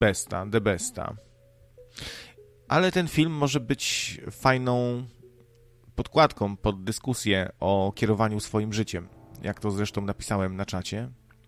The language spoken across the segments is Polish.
Besta, The Besta. Ale ten film może być fajną podkładką pod dyskusję o kierowaniu swoim życiem, jak to zresztą napisałem na czacie.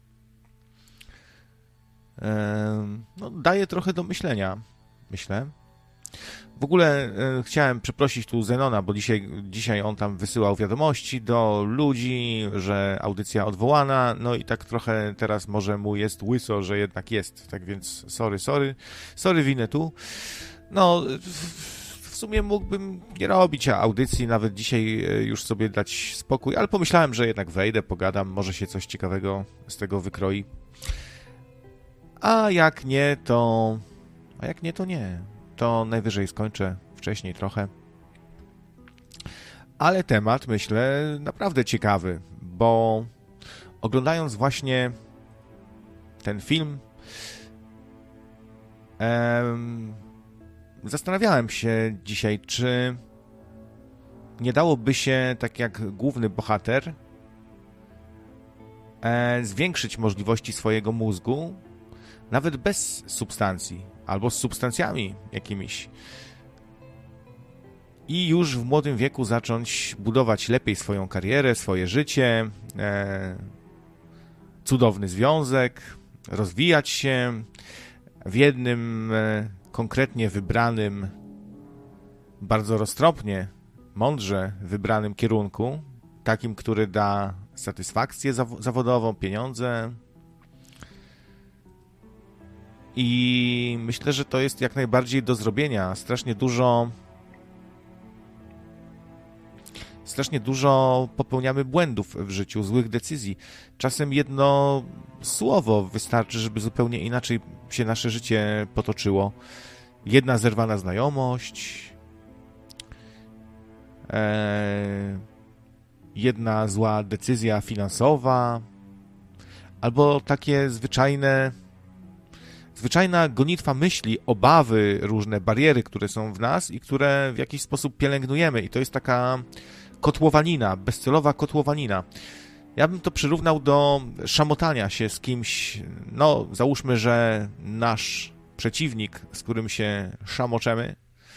No, daje trochę do myślenia, myślę. W ogóle chciałem przeprosić tu Zenona, bo dzisiaj on tam wysyłał wiadomości do ludzi, że audycja odwołana, no i tak trochę teraz może mu jest łyso, że jednak jest, tak więc sorry winę tu. No, w sumie mógłbym nie robić audycji, nawet dzisiaj już sobie dać spokój, ale pomyślałem, że jednak wejdę, pogadam, może się coś ciekawego z tego wykroi. A jak nie, to nie. To najwyżej skończę wcześniej trochę. Ale temat, myślę, naprawdę ciekawy, bo oglądając właśnie ten film, zastanawiałem się dzisiaj, czy nie dałoby się, tak jak główny bohater, zwiększyć możliwości swojego mózgu, nawet bez substancji, albo z substancjami jakimiś. I już w młodym wieku zacząć budować lepiej swoją karierę, swoje życie, cudowny związek, rozwijać się w jednym konkretnie wybranym, bardzo roztropnie, mądrze wybranym kierunku, takim, który da satysfakcję zawodową, pieniądze. I myślę, że to jest jak najbardziej do zrobienia. Strasznie dużo popełniamy błędów w życiu, złych decyzji. Czasem jedno słowo wystarczy, żeby zupełnie inaczej się nasze życie potoczyło. Jedna zerwana znajomość, jedna zła decyzja finansowa, albo takie zwyczajna gonitwa myśli, obawy, różne bariery, które są w nas i które w jakiś sposób pielęgnujemy. I to jest taka kotłowanina, bezcelowa kotłowanina. Ja bym to przyrównał do szamotania się z kimś. No, załóżmy, że nasz przeciwnik, z którym się szamoczemy,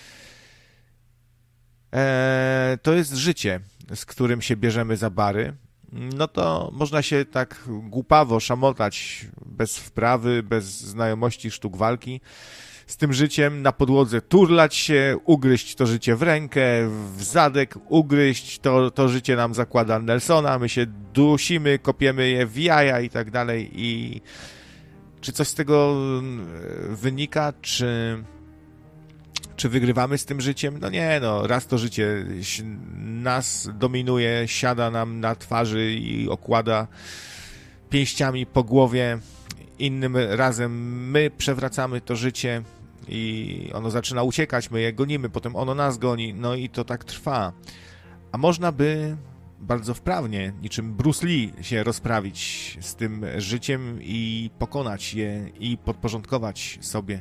to jest życie, z którym się bierzemy za bary. No to można się tak głupawo szamotać, bez wprawy, bez znajomości sztuk walki, z tym życiem na podłodze turlać się, ugryźć to życie w rękę, w zadek, ugryźć, to życie nam zakłada Nelsona, my się dusimy, kopiemy je w jaja i tak dalej. I czy coś z tego wynika, czy wygrywamy z tym życiem? No nie, no raz to życie nas dominuje, siada nam na twarzy i okłada pięściami po głowie, innym razem my przewracamy to życie i ono zaczyna uciekać, my je gonimy, potem ono nas goni, no i to tak trwa. A można by bardzo wprawnie, niczym Bruce Lee, się rozprawić z tym życiem i pokonać je i podporządkować sobie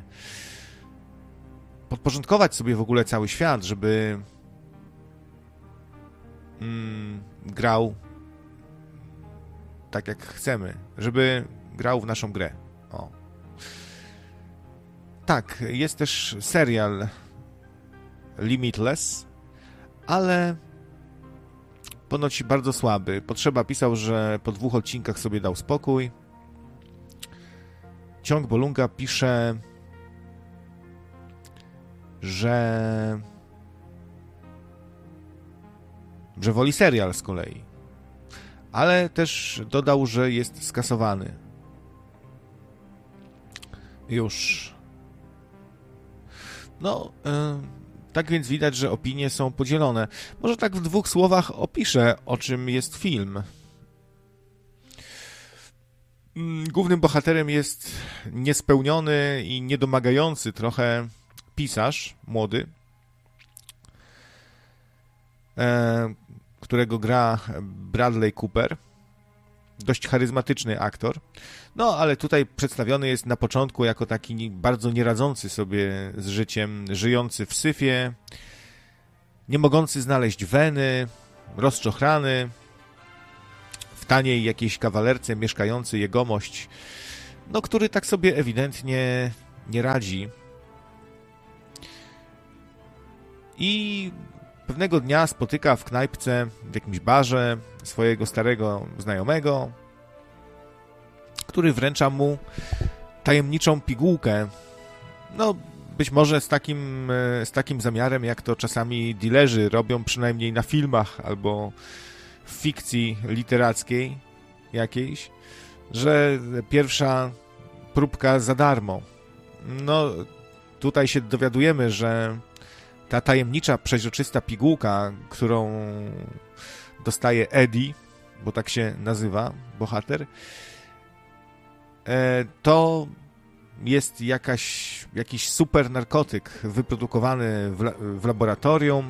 w ogóle cały świat, żeby grał tak jak chcemy, żeby grał w naszą grę. O. Tak, jest też serial Limitless, ale ponoć bardzo słaby. Potrzeba pisał, że po 2 odcinkach sobie dał spokój. Ciąg Bolunga pisze, że woli serial z kolei. Ale też dodał, że jest skasowany. Już. No, tak więc widać, że opinie są podzielone. Może tak w 2 słowach opiszę, o czym jest film. Głównym bohaterem jest niespełniony i niedomagający trochę pisarz młody, którego gra Bradley Cooper, dość charyzmatyczny aktor. No, ale tutaj przedstawiony jest na początku jako taki bardzo nieradzący sobie z życiem, żyjący w syfie, nie mogący znaleźć weny, rozczochrany, w taniej jakiejś kawalerce mieszkający jegomość, no, który tak sobie ewidentnie nie radzi. I pewnego dnia spotyka w knajpce, w jakimś barze swojego starego znajomego, który wręcza mu tajemniczą pigułkę. No, być może z takim zamiarem, jak to czasami dealerzy robią, przynajmniej na filmach albo w fikcji literackiej jakiejś, że pierwsza próbka za darmo. No, tutaj się dowiadujemy, że ta tajemnicza, przeźroczysta pigułka, którą dostaje Eddie, bo tak się nazywa bohater, to jest jakiś super narkotyk wyprodukowany w laboratorium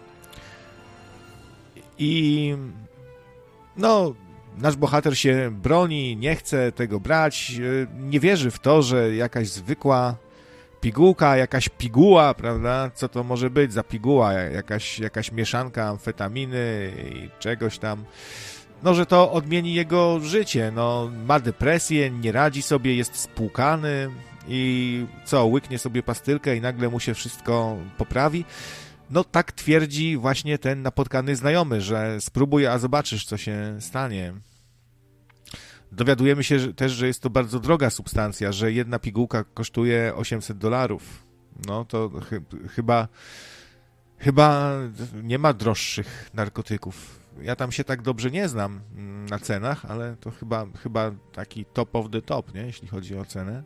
i no, nasz bohater się broni, nie chce tego brać, nie wierzy w to, że jakaś zwykła pigułka, jakaś piguła, prawda? Co to może być za piguła? Jakaś mieszanka amfetaminy i czegoś tam. No, że to odmieni jego życie. No, ma depresję, nie radzi sobie, jest spłukany i co, łyknie sobie pastylkę i nagle mu się wszystko poprawi. No, tak twierdzi właśnie ten napotkany znajomy, że spróbuj, a zobaczysz, co się stanie. Dowiadujemy się też, że jest to bardzo droga substancja, że jedna pigułka kosztuje $800. No, to chyba nie ma droższych narkotyków. Ja tam się tak dobrze nie znam na cenach, ale to chyba taki top of the top, nie? Jeśli chodzi o cenę.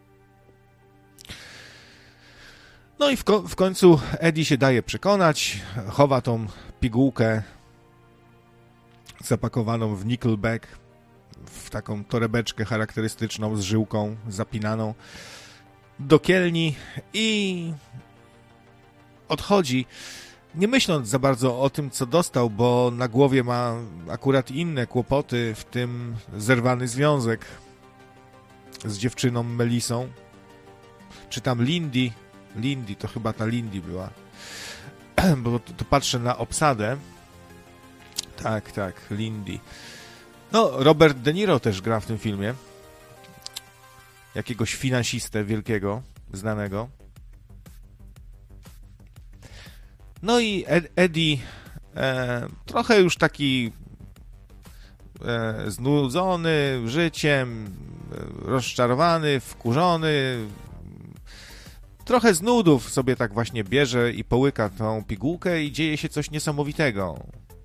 No i w końcu Eddie się daje przekonać, chowa tą pigułkę zapakowaną w Nickelback, w taką torebeczkę charakterystyczną z żyłką zapinaną do kielni i odchodzi, nie myśląc za bardzo o tym, co dostał, bo na głowie ma akurat inne kłopoty, w tym zerwany związek z dziewczyną Melisą, czy tam Lindy, to chyba ta Lindy była, bo to patrzę na obsadę. Tak, Lindy. No, Robert De Niro też gra w tym filmie. Jakiegoś finansistę wielkiego, znanego. No i Eddie trochę już taki znudzony życiem, rozczarowany, wkurzony, trochę z nudów sobie tak właśnie bierze i połyka tą pigułkę i dzieje się coś niesamowitego.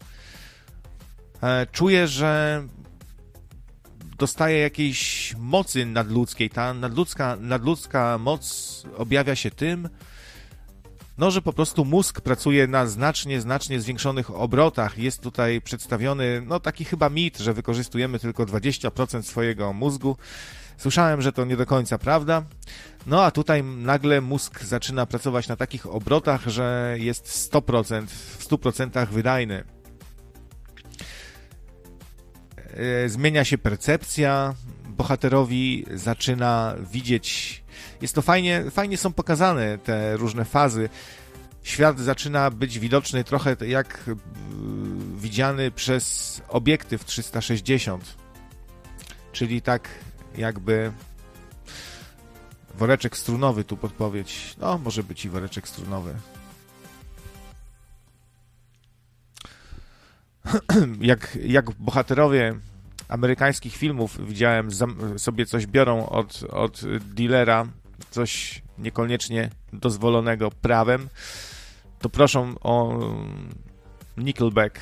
Czuje, że dostaje jakiejś mocy nadludzkiej. Ta nadludzka moc objawia się tym, no, że po prostu mózg pracuje na znacznie zwiększonych obrotach. Jest tutaj przedstawiony, no, taki chyba mit, że wykorzystujemy tylko 20% swojego mózgu. Słyszałem, że to nie do końca prawda. No, a tutaj nagle mózg zaczyna pracować na takich obrotach, że jest 100%, w 100% wydajny. Zmienia się percepcja, bohaterowi zaczyna widzieć. Jest to fajnie są pokazane te różne fazy. Świat zaczyna być widoczny trochę jak widziany przez obiektyw 360. Czyli tak jakby woreczek strunowy, tu podpowiedź. No, może być i woreczek strunowy. Jak bohaterowie amerykańskich filmów, widziałem, sobie coś biorą od dealera, coś niekoniecznie dozwolonego prawem, to proszą o Nickelback.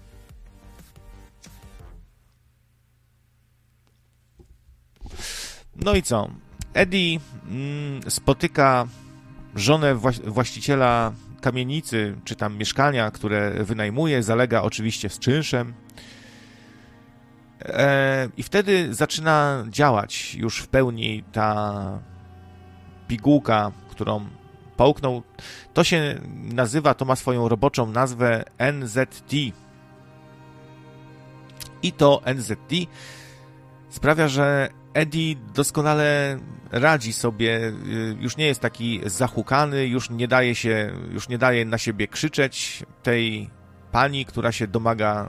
No i co? Eddie spotyka żonę właściciela kamienicy, czy tam mieszkania, które wynajmuje, zalega oczywiście z czynszem. I wtedy zaczyna działać już w pełni ta pigułka, którą połknął. To się nazywa, to ma swoją roboczą nazwę NZT. I to NZT sprawia, że Eddie doskonale radzi sobie, już nie jest taki zahukany, już nie daje na siebie krzyczeć tej pani, która się domaga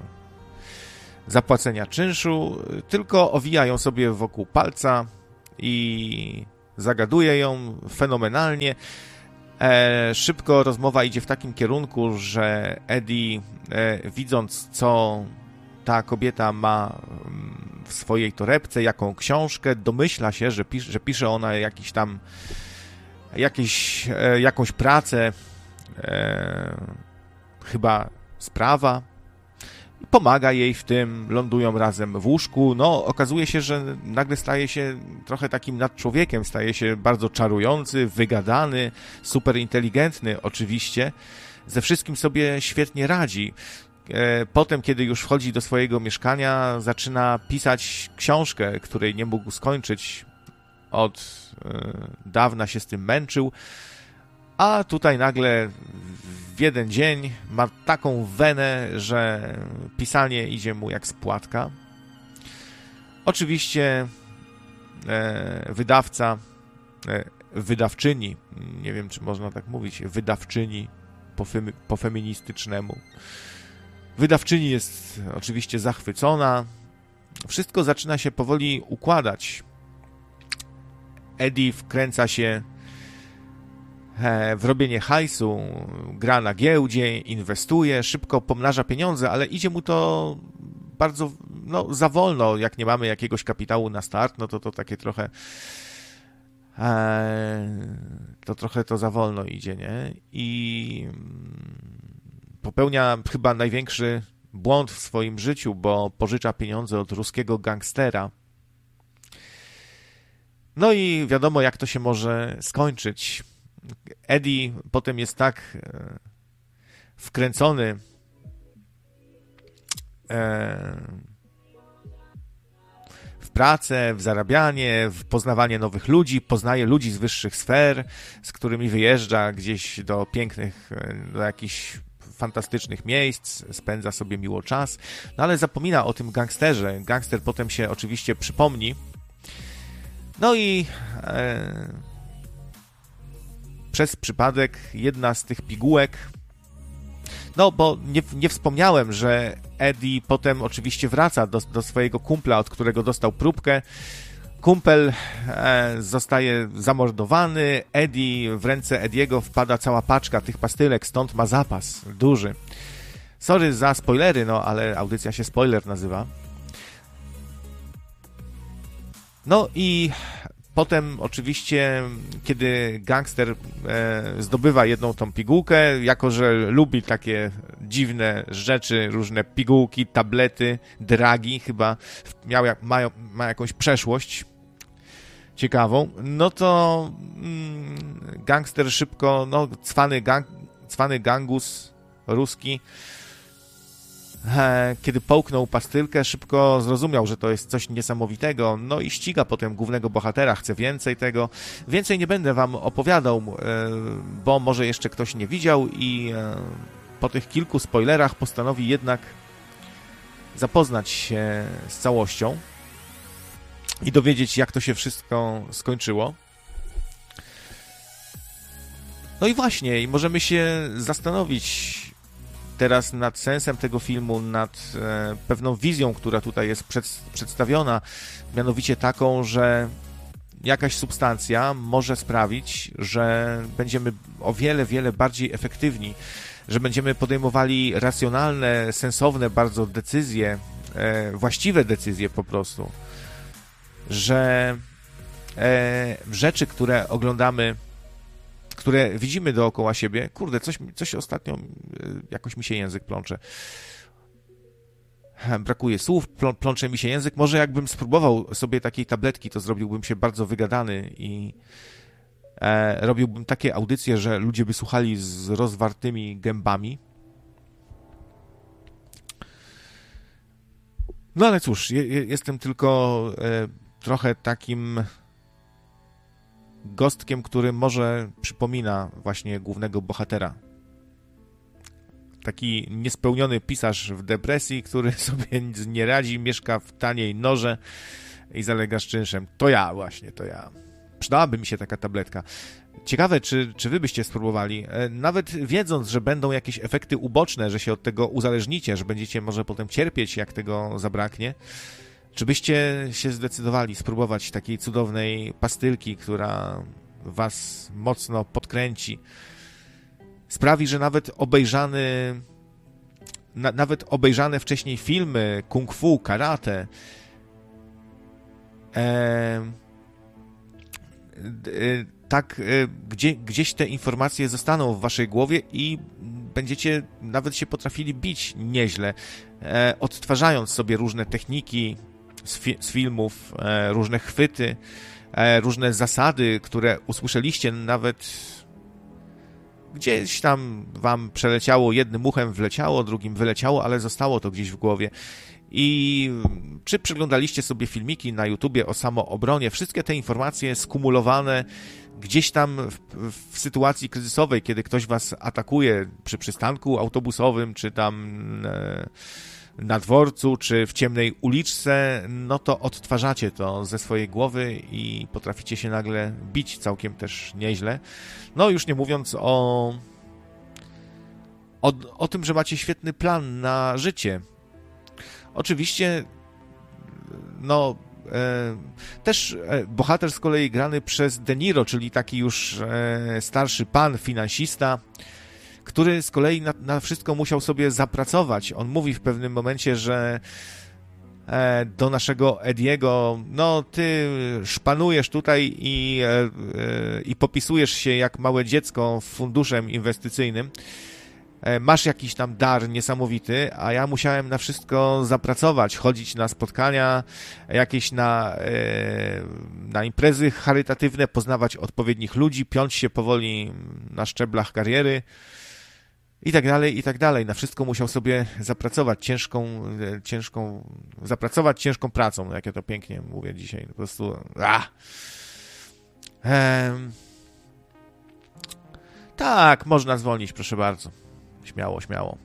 zapłacenia czynszu, tylko owija ją sobie wokół palca i zagaduje ją fenomenalnie. Szybko rozmowa idzie w takim kierunku, że Eddie, widząc, co ta kobieta ma w swojej torebce, jaką książkę, domyśla się, że pisze ona jakąś pracę, chyba z prawa. Pomaga jej w tym, lądują razem w łóżku. No, okazuje się, że nagle staje się trochę takim nadczłowiekiem, staje się bardzo czarujący, wygadany, super inteligentny oczywiście. Ze wszystkim sobie świetnie radzi. Potem, kiedy już wchodzi do swojego mieszkania, zaczyna pisać książkę, której nie mógł skończyć. Od dawna się z tym męczył. A tutaj nagle w jeden dzień ma taką wenę, że pisanie idzie mu jak z płatka. Oczywiście wydawczyni, nie wiem, czy można tak mówić, wydawczyni po feministycznemu. Wydawczyni jest oczywiście zachwycona. Wszystko zaczyna się powoli układać. Eddie wkręca się w robienie hajsu, gra na giełdzie, inwestuje, szybko pomnaża pieniądze, ale idzie mu to bardzo za wolno. Jak nie mamy jakiegoś kapitału na start, no to takie trochę to za wolno idzie, nie? I popełnia chyba największy błąd w swoim życiu, bo pożycza pieniądze od ruskiego gangstera. No i wiadomo, jak to się może skończyć. Eddie potem jest tak wkręcony w pracę, w zarabianie, w poznawanie nowych ludzi, poznaje ludzi z wyższych sfer, z którymi wyjeżdża gdzieś do pięknych, do jakichś fantastycznych miejsc, spędza sobie miło czas, no ale zapomina o tym gangsterze. Gangster potem się oczywiście przypomni. No i przez przypadek jedna z tych pigułek, no bo nie wspomniałem, że Eddie potem oczywiście wraca do swojego kumpla, od którego dostał próbkę. Kumpel zostaje zamordowany, w ręce Eddiego wpada cała paczka tych pastylek, stąd ma zapas duży. Sorry za spoilery, no ale audycja się Spoiler nazywa. No i potem oczywiście, kiedy gangster zdobywa jedną tą pigułkę, jako że lubi takie dziwne rzeczy, różne pigułki, tablety, dragi, chyba ma jakąś przeszłość ciekawą, no to gangster szybko, cwany gangus ruski, kiedy połknął pastylkę, szybko zrozumiał, że to jest coś niesamowitego, no i ściga potem głównego bohatera, chce więcej tego. Więcej nie będę wam opowiadał, bo może jeszcze ktoś nie widział i po tych kilku spoilerach postanowi jednak zapoznać się z całością i dowiedzieć, jak to się wszystko skończyło. No i właśnie, i możemy się zastanowić teraz nad sensem tego filmu, nad pewną wizją, która tutaj jest przedstawiona, mianowicie taką, że jakaś substancja może sprawić, że będziemy o wiele, wiele bardziej efektywni, że będziemy podejmowali racjonalne, sensowne bardzo decyzje, właściwe decyzje po prostu, że rzeczy, które oglądamy, które widzimy dookoła siebie, kurde, coś ostatnio, jakoś mi się język plącze. Brakuje słów, plącze mi się język. Może jakbym spróbował sobie takiej tabletki, to zrobiłbym się bardzo wygadany i robiłbym takie audycje, że ludzie by słuchali z rozwartymi gębami. No ale cóż, jestem tylko trochę takim gostkiem, który może przypomina właśnie głównego bohatera. Taki niespełniony pisarz w depresji, który sobie nic nie radzi, mieszka w taniej norze i zalega z czynszem. To ja. Przydałaby mi się taka tabletka. Ciekawe, czy wy byście spróbowali, nawet wiedząc, że będą jakieś efekty uboczne, że się od tego uzależnicie, że będziecie może potem cierpieć, jak tego zabraknie, Czy byście się zdecydowali spróbować takiej cudownej pastylki, która was mocno podkręci? Sprawi, że nawet obejrzane wcześniej filmy kung fu, karate, gdzieś te informacje zostaną w waszej głowie i będziecie nawet się potrafili bić nieźle, odtwarzając sobie różne techniki z filmów, różne chwyty, różne zasady, które usłyszeliście, nawet gdzieś tam wam przeleciało, jednym uchem wleciało, drugim wyleciało, ale zostało to gdzieś w głowie. I czy przeglądaliście sobie filmiki na YouTubie o samoobronie, wszystkie te informacje skumulowane gdzieś tam w sytuacji kryzysowej, kiedy ktoś was atakuje przy przystanku autobusowym, czy tam na dworcu, czy w ciemnej uliczce, no to odtwarzacie to ze swojej głowy i potraficie się nagle bić całkiem też nieźle. No już nie mówiąc o tym, że macie świetny plan na życie. Oczywiście, no, też bohater z kolei grany przez De Niro, czyli taki już starszy pan, finansista, który z kolei na wszystko musiał sobie zapracować. On mówi w pewnym momencie, że do naszego Ediego, no ty szpanujesz tutaj i popisujesz się jak małe dziecko funduszem inwestycyjnym. Masz jakiś tam dar niesamowity, a ja musiałem na wszystko zapracować, chodzić na spotkania, jakieś na imprezy charytatywne, poznawać odpowiednich ludzi, piąć się powoli na szczeblach kariery i tak dalej. Na wszystko musiał sobie zapracować ciężką pracą, jak ja to pięknie mówię dzisiaj. Po prostu tak, można zwolnić, proszę bardzo. Śmiało.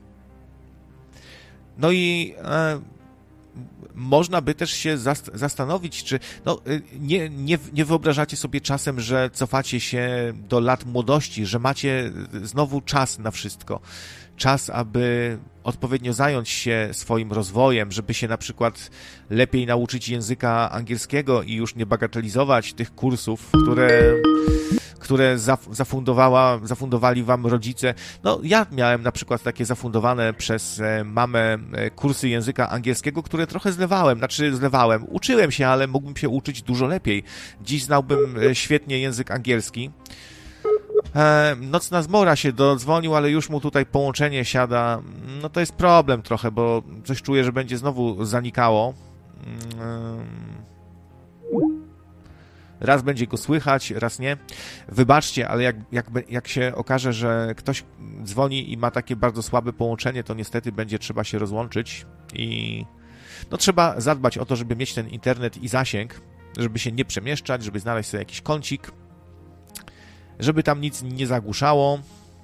No i można by też się zastanowić, czy nie wyobrażacie sobie czasem, że cofacie się do lat młodości, że macie znowu czas na wszystko. Czas, aby odpowiednio zająć się swoim rozwojem, żeby się na przykład lepiej nauczyć języka angielskiego i już nie bagatelizować tych kursów, które zafundowali wam rodzice. No, ja miałem na przykład takie zafundowane przez mamę kursy języka angielskiego, które trochę zlewałem. Uczyłem się, ale mógłbym się uczyć dużo lepiej. Dziś znałbym świetnie język angielski. Nocna zmora się dodzwonił, ale już mu tutaj połączenie siada. No to jest problem trochę, bo coś czuję, że będzie znowu zanikało. Raz będzie go słychać, raz nie. Wybaczcie, ale jak się okaże, że ktoś dzwoni i ma takie bardzo słabe połączenie, to niestety będzie trzeba się rozłączyć i no trzeba zadbać o to, żeby mieć ten internet i zasięg, żeby się nie przemieszczać, żeby znaleźć sobie jakiś kącik, żeby tam nic nie zagłuszało.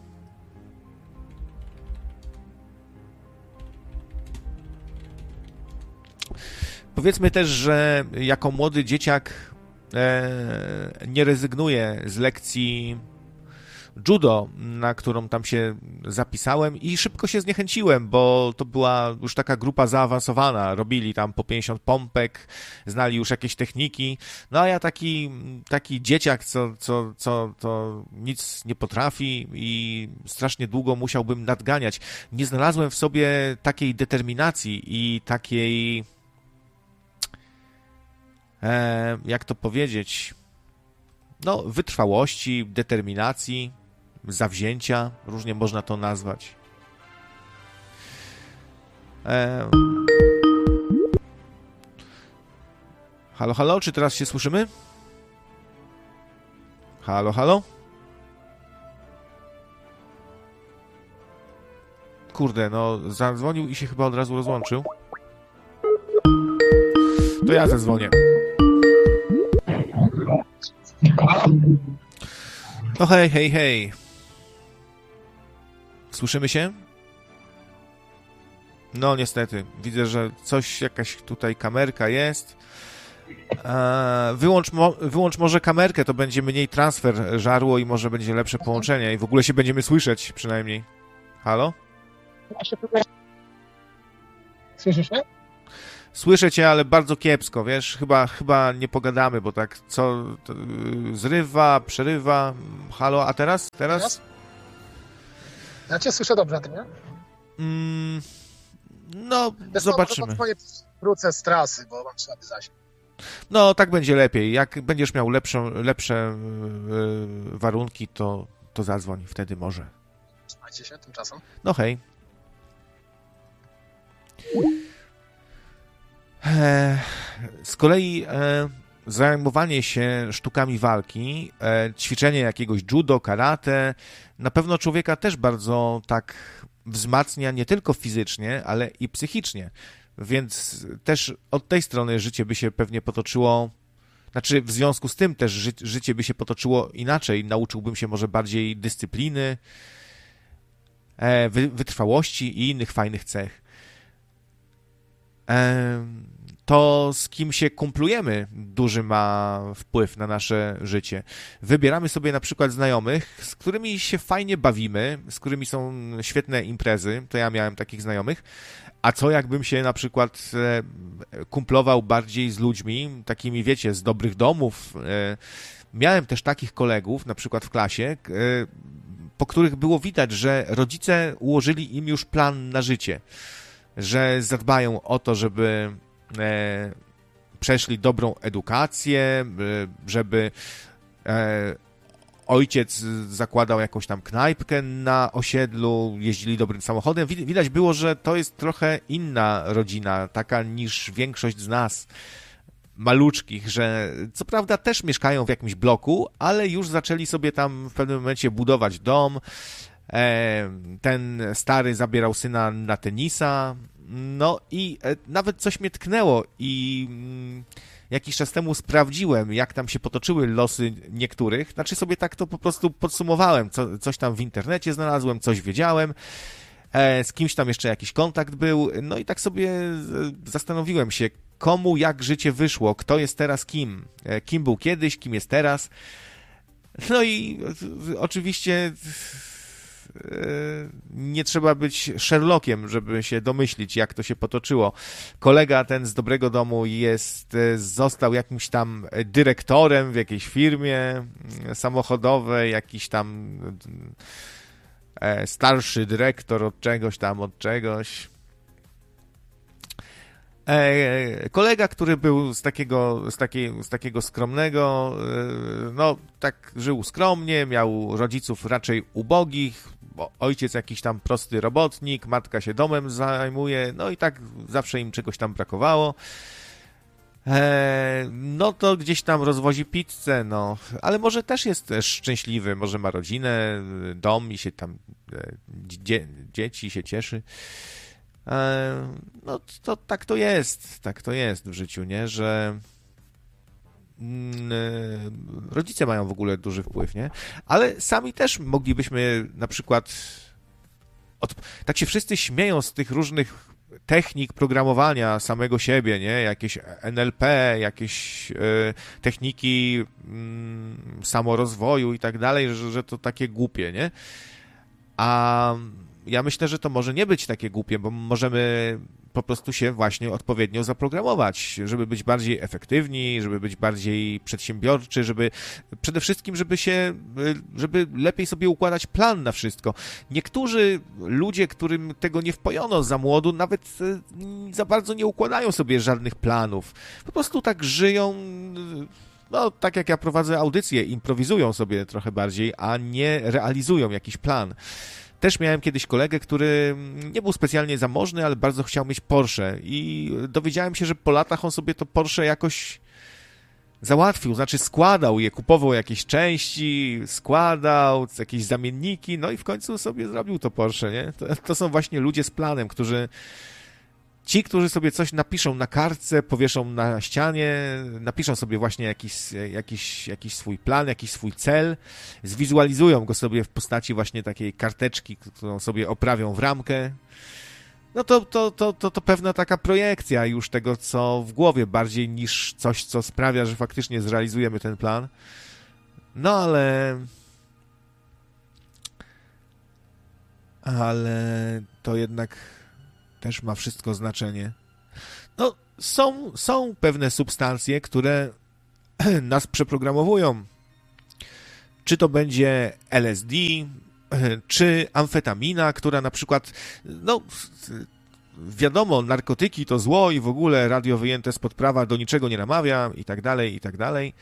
Powiedzmy też, że jako młody dzieciak nie rezygnuję z lekcji judo, na którą tam się zapisałem i szybko się zniechęciłem, bo to była już taka grupa zaawansowana, robili tam po 50 pompek, znali już jakieś techniki, no a ja taki dzieciak, co nic nie potrafi i strasznie długo musiałbym nadganiać. Nie znalazłem w sobie takiej determinacji i takiej jak to powiedzieć, no wytrwałości, determinacji, zawzięcia, różnie można to nazwać. Halo, czy teraz się słyszymy? Halo? Kurde, no zadzwonił i się chyba od razu rozłączył. To ja zadzwonię. No hej. Słyszymy się? No niestety, widzę, że jakaś tutaj kamerka jest. Wyłącz może kamerkę, to będzie mniej transfer żarło i może będzie lepsze połączenie i w ogóle się będziemy słyszeć przynajmniej. Halo? Słyszysz mnie? Słyszę cię, ale bardzo kiepsko, wiesz? Chyba nie pogadamy, bo tak co... zrywa, przerywa. Halo, a teraz? Teraz? Ja cię słyszę dobrze, ty nie? No, zobaczymy. Wrócę z trasy, bo mam słaby zasięg. No, tak będzie lepiej. Jak będziesz miał lepsze warunki, to zadzwoń. Wtedy może. Trzymajcie się tymczasem. No hej. Z kolei zajmowanie się sztukami walki, ćwiczenie jakiegoś judo, karate, na pewno człowieka też bardzo tak wzmacnia nie tylko fizycznie, ale i psychicznie. Więc też od tej strony życie by się pewnie potoczyło, znaczy w związku z tym też życie by się potoczyło inaczej. Nauczyłbym się może bardziej dyscypliny, wytrwałości i innych fajnych cech. To, z kim się kumplujemy, duży ma wpływ na nasze życie. Wybieramy sobie na przykład znajomych, z którymi się fajnie bawimy, z którymi są świetne imprezy, to ja miałem takich znajomych, a co jakbym się na przykład kumplował bardziej z ludźmi, takimi wiecie, z dobrych domów. Miałem też takich kolegów, na przykład w klasie, po których było widać, że rodzice ułożyli im już plan na życie, że zadbają o to, żeby przeszli dobrą edukację, żeby ojciec zakładał jakąś tam knajpkę na osiedlu, jeździli dobrym samochodem. Widać było, że to jest trochę inna rodzina, taka niż większość z nas, maluczkich, że co prawda też mieszkają w jakimś bloku, ale już zaczęli sobie tam w pewnym momencie budować dom. Ten stary zabierał syna na tenisa, no i nawet coś mnie tknęło i jakiś czas temu sprawdziłem, jak tam się potoczyły losy niektórych, znaczy sobie tak to po prostu podsumowałem, coś tam w internecie znalazłem, coś wiedziałem, z kimś tam jeszcze jakiś kontakt był, no i tak sobie zastanowiłem się, komu jak życie wyszło, kto jest teraz kim był kiedyś, kim jest teraz. No i oczywiście nie trzeba być Sherlockiem, żeby się domyślić, jak to się potoczyło. Kolega ten z dobrego domu został jakimś tam dyrektorem w jakiejś firmie samochodowej, jakiś tam starszy dyrektor od czegoś. Kolega, który był z takiego skromnego, no tak żył skromnie, miał rodziców raczej ubogich, ojciec jakiś tam prosty robotnik, matka się domem zajmuje, no i tak zawsze im czegoś tam brakowało. No to gdzieś tam rozwozi pizzę, no, ale może też jest szczęśliwy, może ma rodzinę, dom i się tam dzieci się cieszy. No to tak to jest w życiu, nie, że rodzice mają w ogóle duży wpływ, nie, ale sami też moglibyśmy na przykład tak się wszyscy śmieją z tych różnych technik programowania samego siebie, nie, jakieś NLP, jakieś techniki samorozwoju i tak dalej, że to takie głupie, nie, a ja myślę, że to może nie być takie głupie, bo możemy po prostu się właśnie odpowiednio zaprogramować, żeby być bardziej efektywni, żeby być bardziej przedsiębiorczy, przede wszystkim, żeby lepiej sobie układać plan na wszystko. Niektórzy ludzie, którym tego nie wpojono za młodu, nawet za bardzo nie układają sobie żadnych planów. Po prostu tak żyją, no tak jak ja prowadzę audycję, improwizują sobie trochę bardziej, a nie realizują jakiś plan. Też miałem kiedyś kolegę, który nie był specjalnie zamożny, ale bardzo chciał mieć Porsche i dowiedziałem się, że po latach on sobie to Porsche jakoś załatwił, znaczy składał je, kupował jakieś części, składał jakieś zamienniki, no i w końcu sobie zrobił to Porsche, nie? To są właśnie ludzie z planem, którzy sobie coś napiszą na kartce, powieszą na ścianie, napiszą sobie właśnie jakiś swój plan, jakiś swój cel, zwizualizują go sobie w postaci właśnie takiej karteczki, którą sobie oprawią w ramkę. No to pewna taka projekcja już tego, co w głowie, bardziej niż coś, co sprawia, że faktycznie zrealizujemy ten plan. No ale to jednak też ma wszystko znaczenie. No, są pewne substancje, które nas przeprogramowują. Czy to będzie LSD, czy amfetamina, która na przykład, no wiadomo, narkotyki to zło i w ogóle radio wyjęte spod prawa do niczego nie namawia i tak dalej, i tak dalej.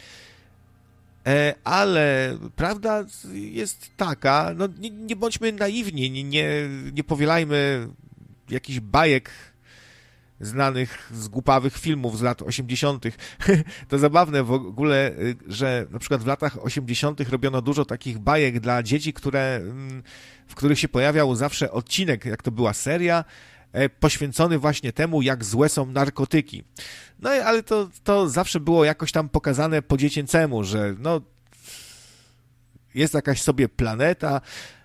Ale prawda jest taka, no nie bądźmy naiwni, nie powielajmy jakichś bajek znanych z głupawych filmów z lat 80. To zabawne w ogóle, że na przykład w latach 80. robiono dużo takich bajek dla dzieci, w których się pojawiał zawsze odcinek, jak to była seria, poświęcony właśnie temu, jak złe są narkotyki. No ale to zawsze było jakoś tam pokazane po dziecięcemu, że no jest jakaś sobie planeta,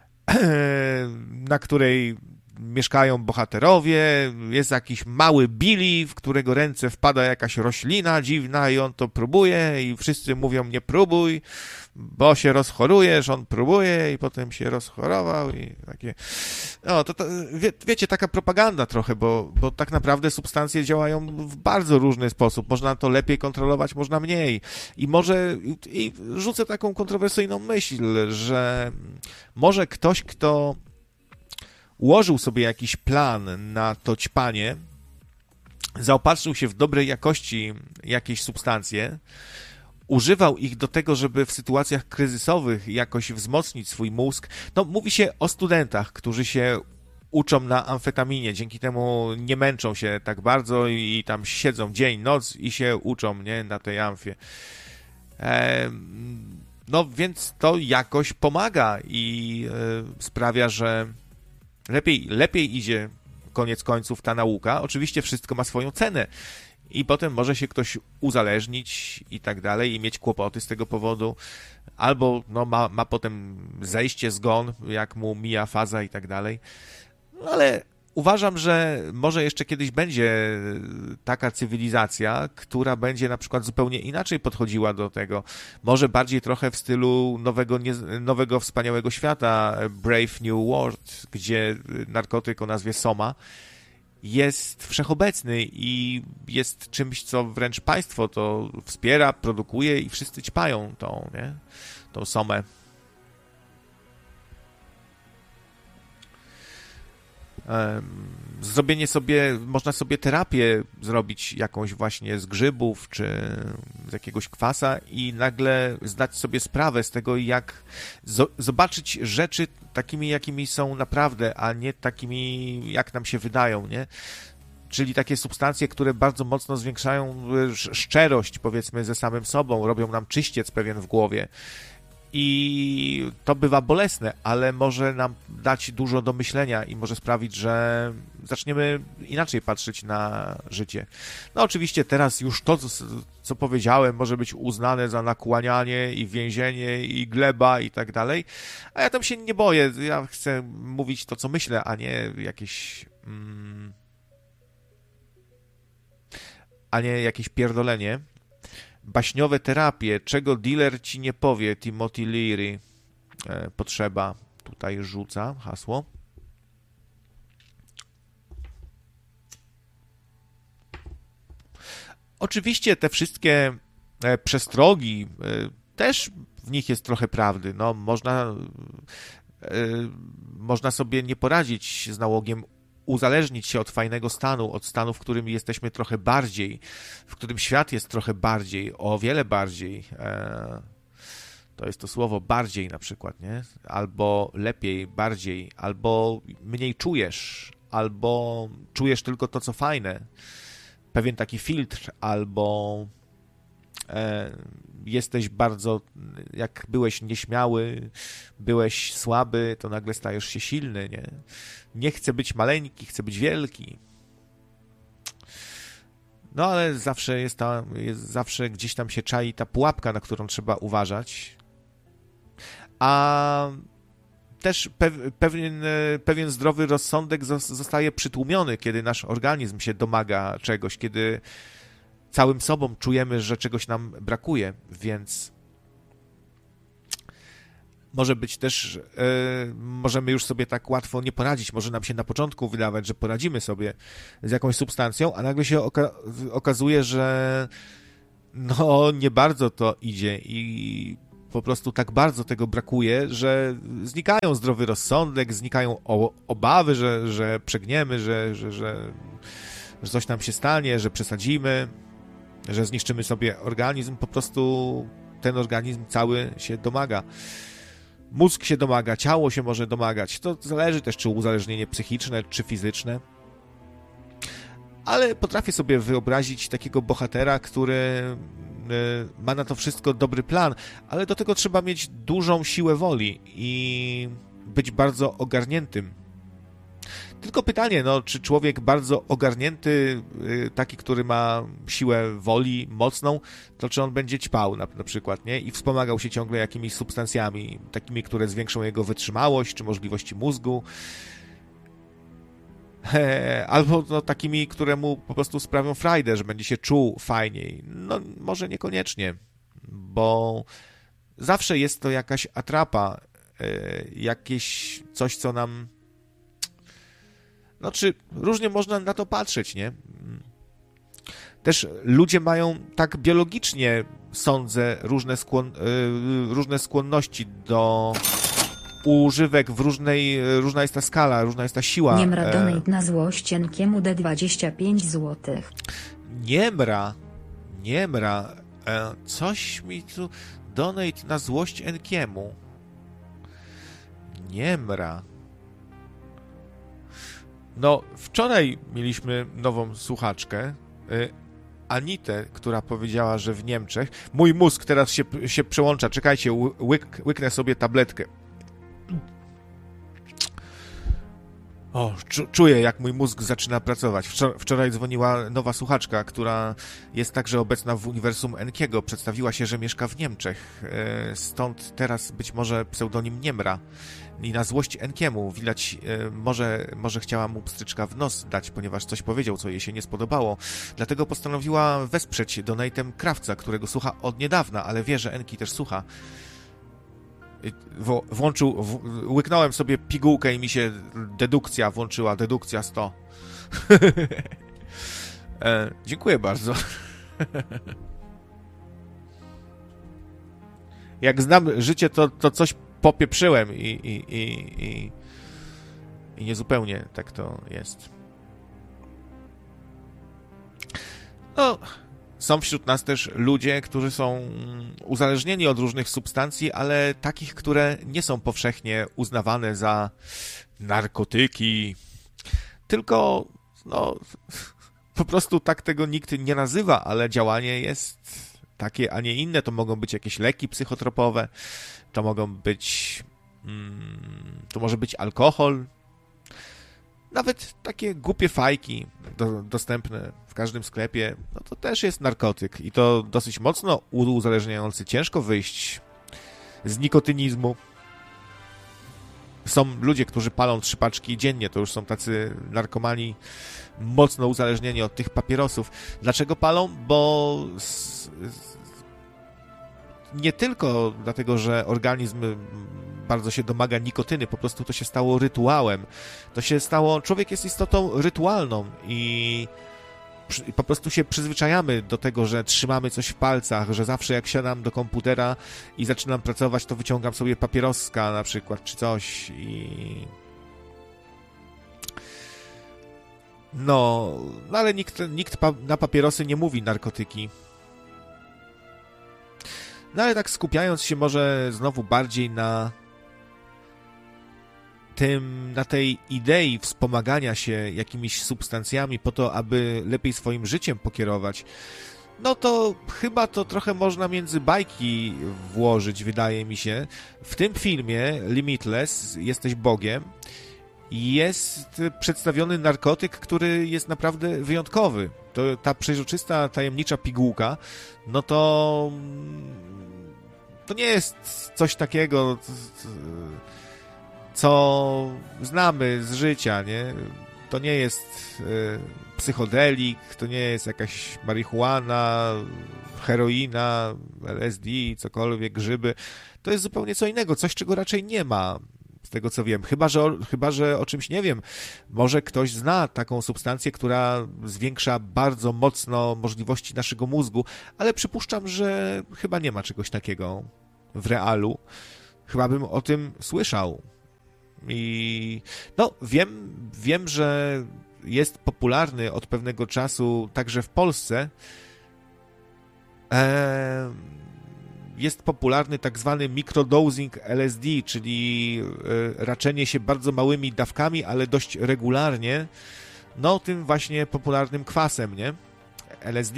na której mieszkają bohaterowie, jest jakiś mały Billy, w którego ręce wpada jakaś roślina dziwna i on to próbuje i wszyscy mówią nie próbuj, bo się rozchorujesz, on próbuje i potem się rozchorował i takie... No, wiecie, taka propaganda trochę, bo tak naprawdę substancje działają w bardzo różny sposób. Można to lepiej kontrolować, można mniej. I rzucę taką kontrowersyjną myśl, że może ktoś, kto ułożył sobie jakiś plan na to ćpanie, zaopatrzył się w dobrej jakości jakieś substancje, używał ich do tego, żeby w sytuacjach kryzysowych jakoś wzmocnić swój mózg. No, mówi się o studentach, którzy się uczą na amfetaminie, dzięki temu nie męczą się tak bardzo i tam siedzą dzień, noc i się uczą, nie, na tej amfie. No, więc to jakoś pomaga i sprawia, że lepiej idzie koniec końców ta nauka. Oczywiście wszystko ma swoją cenę i potem może się ktoś uzależnić i tak dalej i mieć kłopoty z tego powodu, albo no, ma potem zejście, zgon, jak mu mija faza i tak dalej. No, ale uważam, że może jeszcze kiedyś będzie taka cywilizacja, która będzie na przykład zupełnie inaczej podchodziła do tego. Może bardziej trochę w stylu nowego wspaniałego świata, Brave New World, gdzie narkotyk o nazwie Soma jest wszechobecny i jest czymś, co wręcz państwo to wspiera, produkuje i wszyscy ćpają tą Somę. Można sobie terapię zrobić jakąś właśnie z grzybów czy z jakiegoś kwasa i nagle zdać sobie sprawę z tego, jak zobaczyć rzeczy takimi, jakimi są naprawdę, a nie takimi, jak nam się wydają, nie? Czyli takie substancje, które bardzo mocno zwiększają szczerość, powiedzmy, ze samym sobą, robią nam czyściec pewien w głowie. I to bywa bolesne, ale może nam dać dużo do myślenia i może sprawić, że zaczniemy inaczej patrzeć na życie. No oczywiście teraz już to, co powiedziałem, może być uznane za nakłanianie i więzienie i gleba i tak dalej, a ja tam się nie boję. Ja chcę mówić to, co myślę, a nie jakieś pierdolenie. Baśniowe terapie, czego dealer ci nie powie, Timothy Leary. Potrzeba, tutaj rzuca hasło. Oczywiście te wszystkie przestrogi, też w nich jest trochę prawdy. No, można sobie nie poradzić z nałogiem uzależnić się od fajnego stanu, od stanu, w którym jesteśmy trochę bardziej, w którym świat jest trochę bardziej, o wiele bardziej. To jest to słowo bardziej na przykład, nie? Albo lepiej, bardziej, albo mniej czujesz, albo czujesz tylko to, co fajne. Pewien taki filtr, albo jesteś bardzo, jak byłeś nieśmiały, byłeś słaby, to nagle stajesz się silny, nie? Nie chcę być maleńki, chcę być wielki. No ale zawsze gdzieś tam się czai ta pułapka, na którą trzeba uważać. A też pewien zdrowy rozsądek zostaje przytłumiony, kiedy nasz organizm się domaga czegoś, kiedy całym sobą czujemy, że czegoś nam brakuje, więc może być też, możemy już sobie tak łatwo nie poradzić. Może nam się na początku wydawać, że poradzimy sobie z jakąś substancją, a nagle się okazuje, że no nie bardzo to idzie i po prostu tak bardzo tego brakuje, że znikają zdrowy rozsądek, znikają obawy, że przegniemy, że coś nam się stanie, że przesadzimy, że zniszczymy sobie organizm. Po prostu ten organizm cały się domaga. Mózg się domaga, ciało się może domagać. To zależy też, czy uzależnienie psychiczne, czy fizyczne. Ale potrafię sobie wyobrazić takiego bohatera, który ma na to wszystko dobry plan, ale do tego trzeba mieć dużą siłę woli i być bardzo ogarniętym. Tylko pytanie, no, czy człowiek bardzo ogarnięty, taki, który ma siłę woli mocną, to czy on będzie ćpał na przykład, nie? I wspomagał się ciągle jakimiś substancjami, takimi, które zwiększą jego wytrzymałość, czy możliwości mózgu, albo no, takimi, które mu po prostu sprawią frajdę, że będzie się czuł fajniej. No, może niekoniecznie, bo zawsze jest to jakaś atrapa, jakieś coś, co nam... No, czy różnie można na to patrzeć, nie? Też ludzie mają tak biologicznie, sądzę, różne skłonności do używek różna jest ta skala, różna jest ta siła. Niemra donate na złość Enkiemu D25 zł. Niemra, coś mi tu... Donate na złość Enkiemu. Niemra. No, wczoraj mieliśmy nową słuchaczkę, Anitę, która powiedziała, że w Niemczech... Mój mózg teraz się przełącza. Czekajcie, łyknę sobie tabletkę. O, czuję, jak mój mózg zaczyna pracować. Wczoraj dzwoniła nowa słuchaczka, która jest także obecna w uniwersum Enkiego. Przedstawiła się, że mieszka w Niemczech. Stąd teraz być może pseudonim Niemra. I na złość Enkiemu widać, może chciała mu pstryczka w nos dać, ponieważ coś powiedział, co jej się nie spodobało. Dlatego postanowiła wesprzeć donatem Krawca, którego słucha od niedawna, ale wie, że Enki też słucha. Łyknąłem sobie pigułkę i mi się dedukcja włączyła, dedukcja 100. Dziękuję bardzo. Jak znam życie, to coś popieprzyłem i niezupełnie tak to jest. No, są wśród nas też ludzie, którzy są uzależnieni od różnych substancji, ale takich, które nie są powszechnie uznawane za narkotyki. Tylko, no, po prostu tak tego nikt nie nazywa, ale działanie jest takie, a nie inne. To mogą być jakieś leki psychotropowe, to mogą być, to może być alkohol, nawet takie głupie fajki dostępne w każdym sklepie, no to też jest narkotyk i to dosyć mocno uzależniający. Ciężko wyjść z nikotynizmu. Są ludzie, którzy palą 3 paczki dziennie, to już są tacy narkomani mocno uzależnieni od tych papierosów. Dlaczego palą? Bo nie tylko dlatego, że organizm bardzo się domaga nikotyny, po prostu to się stało rytuałem. Człowiek jest istotą rytualną i po prostu się przyzwyczajamy do tego, że trzymamy coś w palcach, że zawsze jak siadam do komputera i zaczynam pracować, to wyciągam sobie papieroska na przykład, czy coś No, ale nikt na papierosy nie mówi narkotyki. No ale tak skupiając się może znowu bardziej na tej idei wspomagania się jakimiś substancjami po to, aby lepiej swoim życiem pokierować, no to chyba to trochę można między bajki włożyć, wydaje mi się. W tym filmie Limitless, Jesteś Bogiem, jest przedstawiony narkotyk, który jest naprawdę wyjątkowy. Ta przeźroczysta, tajemnicza pigułka, no to nie jest coś takiego, co znamy z życia, nie? To nie jest psychodelik, to nie jest jakaś marihuana, heroina, LSD, cokolwiek, grzyby. To jest zupełnie co innego, coś, czego raczej nie ma, z tego co wiem. Chyba że o czymś nie wiem. Może ktoś zna taką substancję, która zwiększa bardzo mocno możliwości naszego mózgu, ale przypuszczam, że chyba nie ma czegoś takiego w realu. Chyba bym o tym słyszał. I no, wiem, że jest popularny od pewnego czasu także w Polsce. Jest popularny tak zwany microdosing LSD, czyli raczenie się bardzo małymi dawkami, ale dość regularnie, no tym właśnie popularnym kwasem, nie? LSD.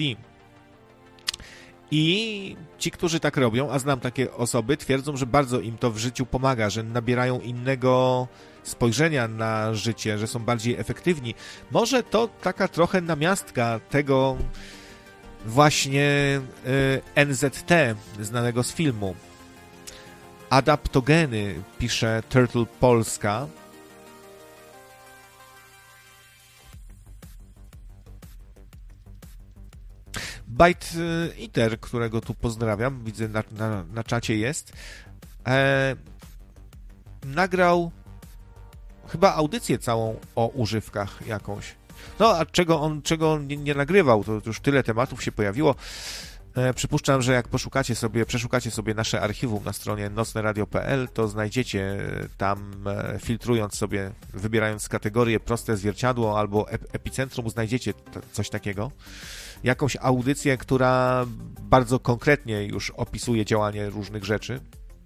I ci, którzy tak robią, a znam takie osoby, twierdzą, że bardzo im to w życiu pomaga, że nabierają innego spojrzenia na życie, że są bardziej efektywni. Może to taka trochę namiastka tego właśnie NZT, znanego z filmu. Adaptogeny, pisze Turtle Polska. Bite Eater, którego tu pozdrawiam, widzę na czacie jest, nagrał chyba audycję całą o używkach jakąś. No, a czego on nie nagrywał, to już tyle tematów się pojawiło. Przypuszczam, że jak przeszukacie sobie nasze archiwum na stronie nocneradio.pl, to znajdziecie tam, filtrując sobie, wybierając kategorię proste zwierciadło albo epicentrum, znajdziecie coś takiego. Jakąś audycję, która bardzo konkretnie już opisuje działanie różnych rzeczy.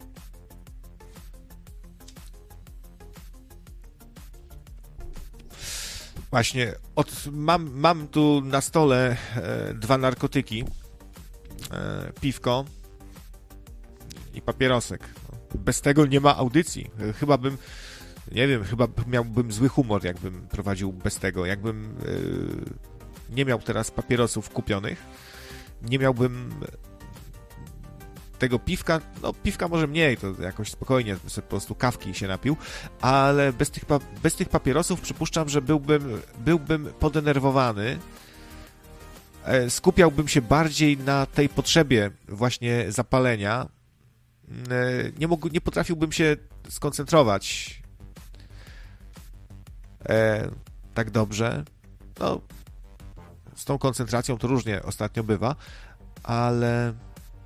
Właśnie, mam tu na stole dwa narkotyki, piwko i papierosek. Bez tego nie ma audycji. Chyba miałbym zły humor, jakbym prowadził bez tego. Jakbym nie miał teraz papierosów kupionych, nie miałbym tego piwka, no piwka może mniej, to jakoś spokojnie, sobie po prostu kawki się napił, ale bez tych papierosów przypuszczam, że byłbym podenerwowany, skupiałbym się bardziej na tej potrzebie właśnie zapalenia, nie potrafiłbym się skoncentrować tak dobrze. No, z tą koncentracją to różnie ostatnio bywa, ale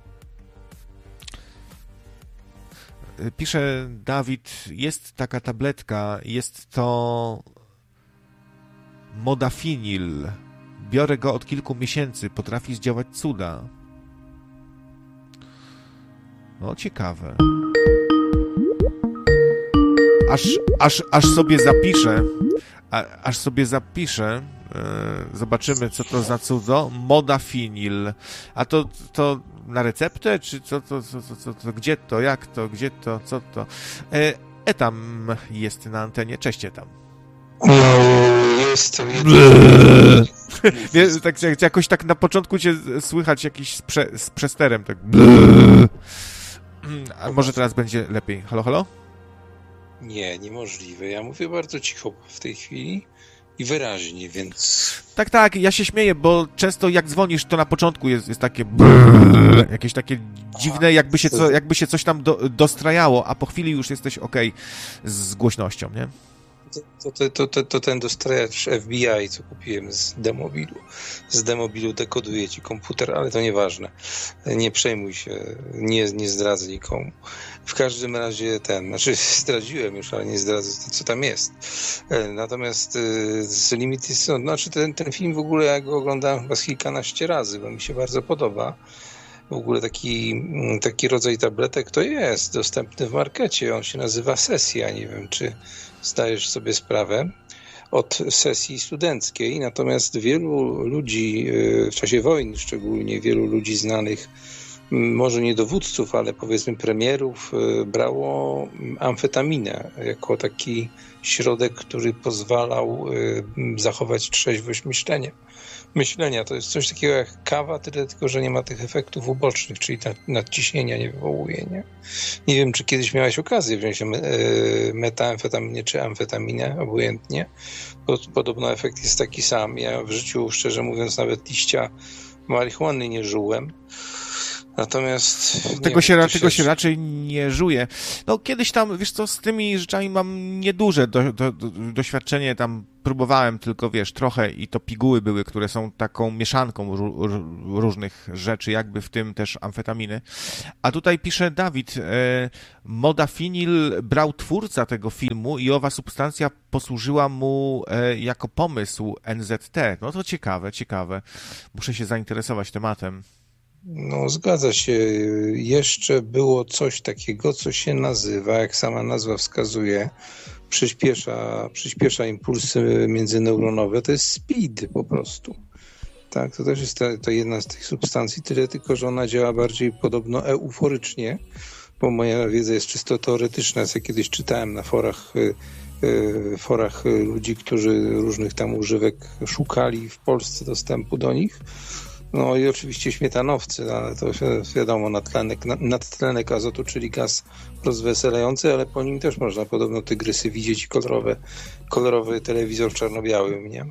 pisze Dawid, jest taka tabletka, jest to modafinil. Biorę go od kilku miesięcy, potrafi zdziałać cuda. No, ciekawe. Aż sobie zapiszę. Aż sobie zapiszę. Zobaczymy, co to za cudo. Modafinil. A to na receptę? Czy co? Gdzie to? Jak to? Gdzie to? Co to? Etam jest na antenie. Cześć, Etam. No, jest to tak, jakoś tak na początku cię słychać jakiś z przesterem. Tak. A może teraz będzie lepiej. Halo, halo? Nie, niemożliwe. Ja mówię bardzo cicho w tej chwili i wyraźnie, więc... Tak, ja się śmieję, bo często jak dzwonisz, to na początku jest takie jakieś takie dziwne, jakby się coś tam dostrajało, a po chwili już jesteś okej z głośnością, nie? To ten dostrajacz FBI, co kupiłem z demobilu. Z demobilu dekoduje ci komputer, ale to nieważne. Nie przejmuj się, nie zdradzę nikomu. W każdym razie zdradziłem już, ale nie zdradzę, co tam jest. Natomiast z Limited, znaczy ten film w ogóle, ja go oglądałem chyba z kilkanaście razy, bo mi się bardzo podoba. W ogóle taki rodzaj tabletek to jest dostępny w markecie. On się nazywa Sesja. Nie wiem, czy zdajesz sobie sprawę, od sesji studenckiej. Natomiast wielu ludzi, w czasie wojny szczególnie, wielu ludzi znanych może nie dowódców, ale powiedzmy premierów, brało amfetaminę jako taki środek, który pozwalał zachować trzeźwość myślenia. To jest coś takiego jak kawa, tyle tylko, że nie ma tych efektów ubocznych, czyli nadciśnienia nie wywołuje. Nie wiem, czy kiedyś miałeś okazję wziąć metamfetaminę czy amfetaminę, obojętnie. Podobno efekt jest taki sam. Ja w życiu, szczerze mówiąc, nawet liścia marihuany nie żułem. Natomiast Tego się raczej nie żuje. No kiedyś tam, wiesz co, z tymi rzeczami mam nieduże doświadczenie, tam próbowałem tylko, wiesz, trochę i to piguły były, które są taką mieszanką różnych rzeczy, jakby w tym też amfetaminy. A tutaj pisze Dawid, modafinil brał twórca tego filmu i owa substancja posłużyła mu jako pomysł NZT. No to ciekawe. Muszę się zainteresować tematem. No, zgadza się. Jeszcze było coś takiego, co się nazywa, jak sama nazwa wskazuje, przyspiesza impulsy międzyneuronowe. To jest speed po prostu. Tak, to też jest to jedna z tych substancji, tyle tylko, że ona działa bardziej podobno euforycznie, bo moja wiedza jest czysto teoretyczna. Ja kiedyś czytałem na forach ludzi, którzy różnych tam używek szukali w Polsce dostępu do nich. No i oczywiście śmietanowcy, ale to wiadomo, nadtlenek azotu, czyli gaz rozweselający, ale po nim też można podobno tygrysy widzieć i kolorowy telewizor czarno-białym, nie?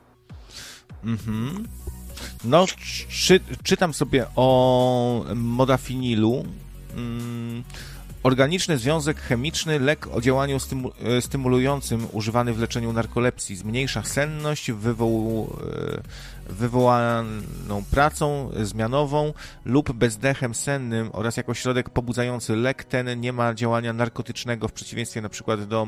Mhm. No, czytam sobie o modafinilu. Organiczny związek chemiczny, lek o działaniu stymulującym używany w leczeniu narkolepsji. Zmniejsza senność wywołaną pracą zmianową lub bezdechem sennym oraz jako środek pobudzający. Lek ten nie ma działania narkotycznego w przeciwieństwie na przykład do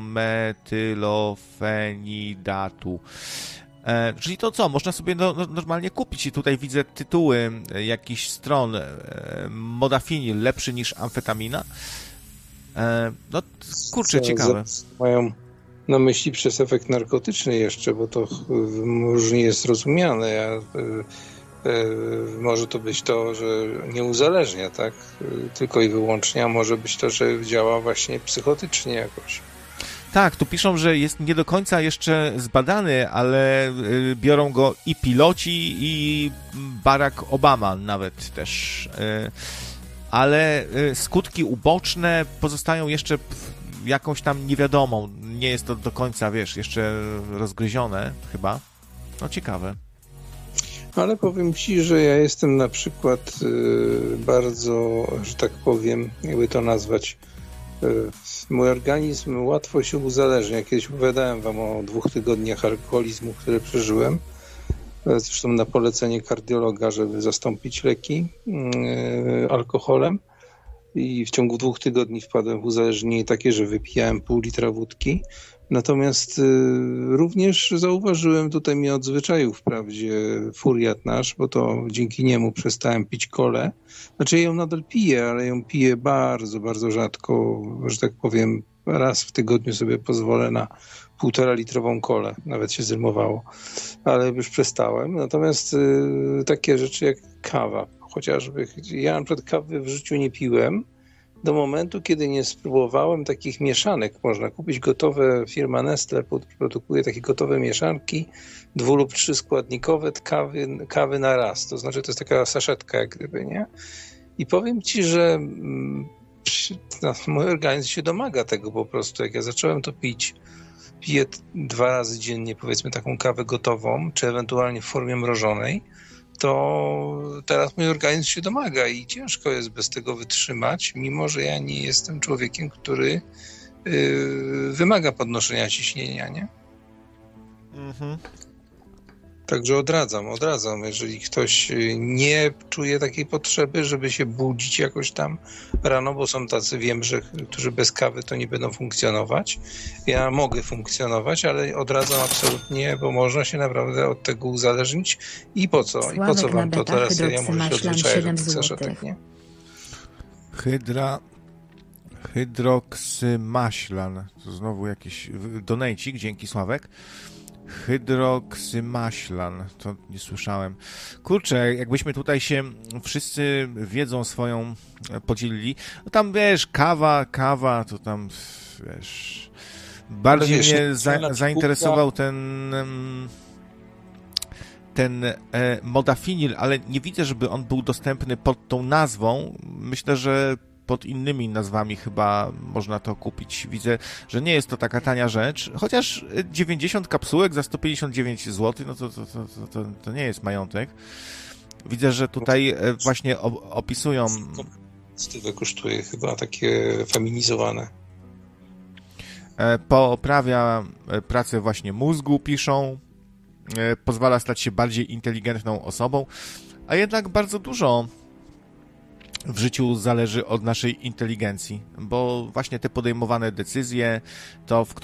metylofenidatu. Czyli to co? Można sobie normalnie kupić i tutaj widzę tytuły jakichś stron. Modafinil lepszy niż amfetamina. No kurczę, ciekawe. Mają na myśli przez efekt narkotyczny jeszcze, bo to różnie jest rozumiane. Może to być to, że nie uzależnia, tak? Tylko i wyłącznie, a może być to, że działa właśnie psychotycznie jakoś. Tak, tu piszą, że jest nie do końca jeszcze zbadany, ale biorą go i piloci, i Barack Obama nawet też. Ale skutki uboczne pozostają jeszcze jakąś tam niewiadomą. Nie jest to do końca, wiesz, jeszcze rozgryzione chyba. No ciekawe. Ale powiem Ci, że ja jestem na przykład bardzo, że tak powiem, jakby to nazwać, mój organizm łatwo się uzależnia. Kiedyś opowiadałem Wam o 2 tygodniach alkoholizmu, które przeżyłem. Zresztą na polecenie kardiologa, żeby zastąpić leki alkoholem. I w ciągu 2 tygodni wpadłem w uzależnienie takie, że wypijałem pół litra wódki. Natomiast również zauważyłem, tutaj mnie odzwyczaił wprawdzie furiat nasz, bo to dzięki niemu przestałem pić kolę. Znaczy ja ją nadal piję, ale ją piję bardzo, bardzo rzadko, że tak powiem, raz w tygodniu sobie pozwolę na 1,5-litrową kolę. Nawet się zrymowało, ale już przestałem. Natomiast takie rzeczy jak kawa, chociażby. Ja na przykład kawy w życiu nie piłem do momentu, kiedy nie spróbowałem takich mieszanek. Można kupić gotowe, firma Nestle produkuje takie gotowe mieszanki 2- lub 3-składnikowe kawy na raz. To znaczy to jest taka saszetka jak gdyby, nie? I powiem Ci, że mój organizm się domaga tego po prostu. Jak ja zacząłem to piję 2 razy dziennie, powiedzmy, taką kawę gotową, czy ewentualnie w formie mrożonej, to teraz mój organizm się domaga i ciężko jest bez tego wytrzymać, mimo że ja nie jestem człowiekiem, który wymaga podnoszenia ciśnienia, nie? Mhm. Także odradzam. Jeżeli ktoś nie czuje takiej potrzeby, żeby się budzić jakoś tam rano, bo są tacy, wiem, że którzy bez kawy to nie będą funkcjonować. Ja mogę funkcjonować, ale odradzam absolutnie, bo można się naprawdę od tego uzależnić. I po co? I po co wam to teraz? Ja może się odzwyczaję od tych saszetek, nie? Hydroksymaślan. To znowu jakiś donejcik, dzięki Sławek. Hydroksymaślan, to nie słyszałem. Kurczę, jakbyśmy tutaj się wszyscy wiedzą swoją podzielili, no tam wiesz, kawa, to tam wiesz, bardziej wiesz, mnie fajna zainteresował ten modafinil, ale nie widzę, żeby on był dostępny pod tą nazwą. Myślę, że pod innymi nazwami chyba można to kupić. Widzę, że nie jest to taka tania rzecz, chociaż 90 kapsułek za 159 zł, no to nie jest majątek. Widzę, że tutaj właśnie opisują... Tyle kosztuje chyba takie feminizowane. Poprawia pracę właśnie mózgu, piszą, pozwala stać się bardziej inteligentną osobą, a jednak bardzo dużo w życiu zależy od naszej inteligencji, bo właśnie te podejmowane decyzje, to w